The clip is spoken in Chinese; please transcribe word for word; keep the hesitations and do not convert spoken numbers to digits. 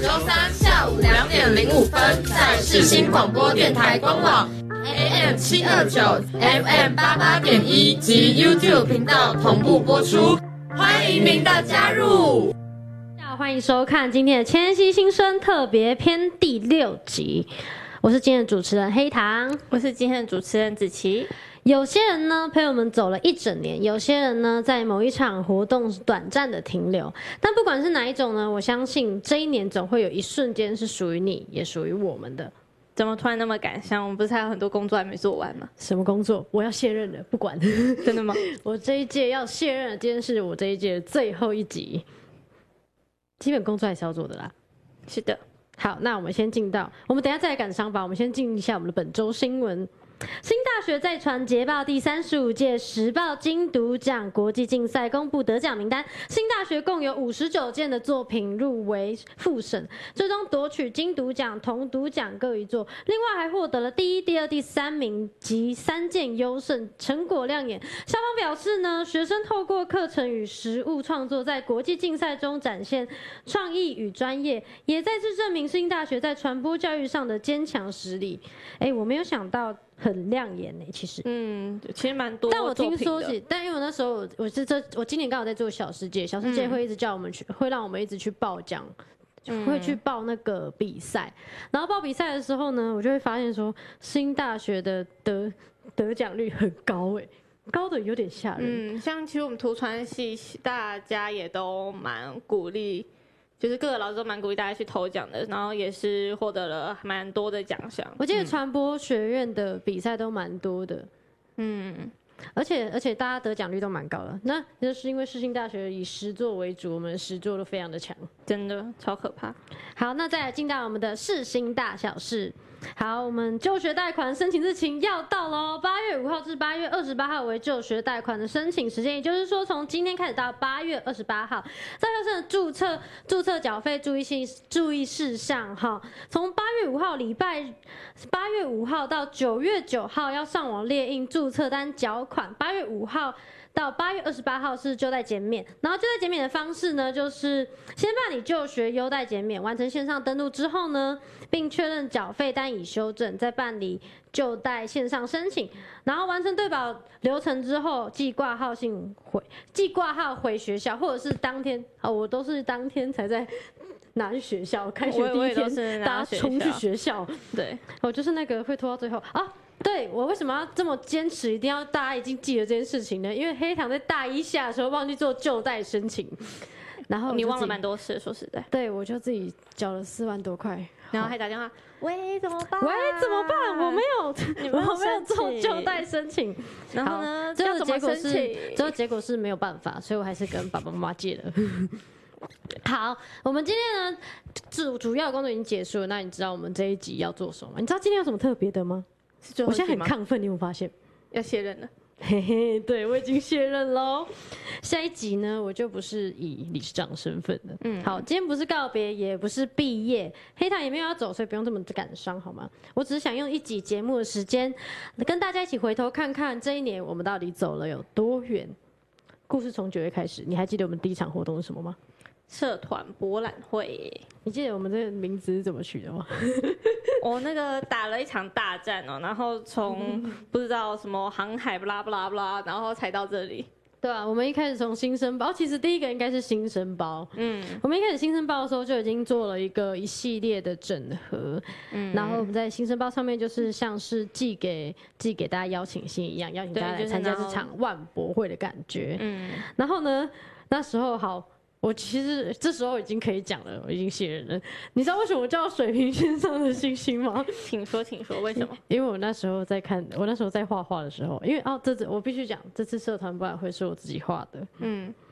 周三下午两点零五分，在世新广播电台官网 A M 七二九 F M 八八点一及 YouTube 频道同步播出，欢迎您的加入。 欢迎收看今天的千禧新生特别篇第六集，我是今天的主持人黑糖， 我是今天的主持人子琪。 有些人呢陪我们走了一整年，有些人呢在某一场活动短暂的停留，但不管是哪一种呢，我相信这一年总会有一瞬间是属于你也属于我们的。 怎么突然那么感伤？我们不是还有很多工作还没做完吗？ 什么工作？我要卸任了，不管。 真的吗？ 我这一届要卸任了，今天是我这一届的最后一集，基本工作还是要做的啦。 是的。 好，那我们先进到，我们等一下再来感伤吧。我们先进一下我们的本周新闻。新大学在传捷报第三十五届时报金读奖国际竞赛公布得奖名单，新大学共有五十九件的作品入围复审，最终夺取金读奖、铜读奖各一座，另外还获得了第一、第二、第三名及三件优胜，成果亮眼。校方表示呢，学生透过课程与实务创作，在国际竞赛中展现创意与专业，也再次证明新大学在传播教育上的坚强实力。哎，我没有想到。很亮眼呢、欸，其实， 嗯，其实蛮多。 但我听说是，但因为我那时候我是这，我今年刚好在做小世界，小世界会一直叫我们去，嗯、会让我们一直去报奖，嗯、会去报那个比赛。然后报比赛的时候呢，我就会发现说，新大学的得得奖率很高哎、欸，高的有点吓人。 嗯，像其实我们图传系大家也都蛮鼓励。就是各个老师都蛮鼓励大家去投奖的，然后也是获得了蛮多的奖项。 我记得传播学院的比赛都蛮多的，嗯，而且而且大家得奖率都蛮高的。那就是因为世新大学以实作为主，我们的实作都非常的强， 真的超可怕。 好，那再来进到我们的世新大小事。好，我们就学贷款申请日期要到喽，八月五号至八月二十八号为就学贷款的申请时间，也就是说从今天开始到八月二十八号，在校生的注册注册缴费注意性注意事项哈，从八月五号礼拜八月五号到九月九号要上网列印注册单缴款，八月五号。到八月二十八号是就贷减免，然后就贷减免的方式呢，就是先办理就学优贷减免，完成线上登录之后呢，并确认缴费单已修正，再办理就贷线上申请，然后完成对保流程之后，寄挂号信回，寄挂号回学校，或者是当天啊，我都是当天才在。拿去学校，开学第一天，大家冲去学校。 对， 我就是那个会拖到最后啊。对，我为什么要这么坚持，一定要大家已经记得这件事情呢？因为黑糖在大一下的时候忘记做就贷申请，然后你忘了蛮多事，说实在。 对，我就自己缴了四万多块， 然后还打电话，喂，怎么办？ 喂，怎么办？我没有，我没有做就贷申请。 然后呢？ 最后的结果是， 最后结果是没有办法，所以我还是跟爸爸妈妈借了。好，我们今天呢主主要工作已经结束了，那你知道我们这一集要做什么吗？你知道今天有什么特别的吗？我现在很亢奋，你有没有发现？ 要卸任了。 嘿嘿，对，我已经卸任喽。下一集呢，我就不是以理事长身份了。嗯，好，今天不是告别，也不是毕业，黑糖也没有要走，所以不用这么感伤，好吗？我只是想用一集节目的时间，跟大家一起回头看看这一年我们到底走了有多远。故事从九月开始，你还记得我们第一场活动是什么吗？ 社团博览会， 你记得我们这个名字是怎么取的吗？ 我那个打了一场大战哦，然后从不知道什么航海不拉不拉不拉，然后才到这里。 对啊，我们一开始从新生包，其实第一个应该是新生包。嗯，我们一开始新生包的时候就已经做了一个一系列的整合，嗯，然后我们在新生包上面就是像是寄给寄给大家邀请信一样，邀请大家来参加这场万博会的感觉。嗯，然后呢，那时候好。我其实这时候已经可以讲了，我已经卸任了。你知道为什么我叫水平线上的星星吗？ 请说，请说，为什么？ 因为我那时候在看，我那时候在画画的时候，因为哦，这次我必须讲，这次社团博览会是我自己画的。嗯，